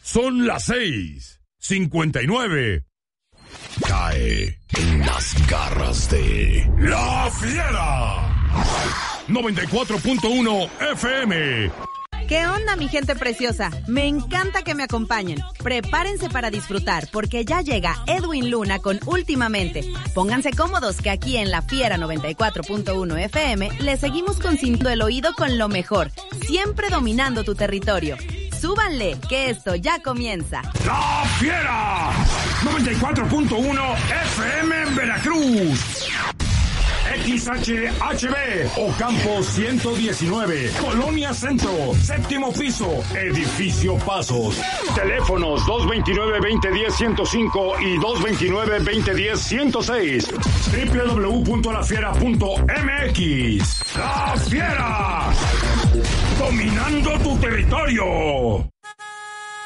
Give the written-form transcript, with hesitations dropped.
Son las 6:59. Cae en las garras de La Fiera. 94.1 FM. ¿Qué onda, mi gente preciosa? Me encanta que me acompañen. Prepárense para disfrutar, porque ya llega Edwin Luna con Últimamente. Pónganse cómodos, que aquí en La Fiera 94.1 FM les seguimos consintiendo el oído con lo mejor, siempre dominando tu territorio. Súbanle, que esto ya comienza. La Fiera 94.1 FM en Veracruz. XHHB, Ocampo 119, Colonia Centro, séptimo piso, Edificio Pasos. Teléfonos 229-2010-105 y 229-2010-106. www.lafiera.mx. La Fiera, dominando tu territorio.